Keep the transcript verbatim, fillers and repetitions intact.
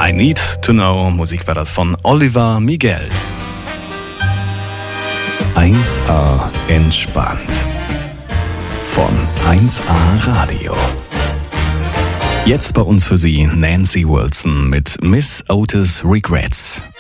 I Need to Know. Musik war das von Oliver Miguel. eins A entspannt. Von eins A Radio. Jetzt bei uns für Sie Nancy Wilson mit Miss Otis Regrets.